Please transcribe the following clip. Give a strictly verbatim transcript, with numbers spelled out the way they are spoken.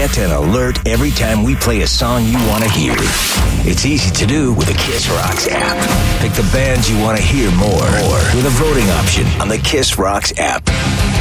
get an alert every time we play a song you want to hear. It's easy to do with the Kiss Rocks app. Pick the bands you want to hear more, or with a voting option on the Kiss Rocks app.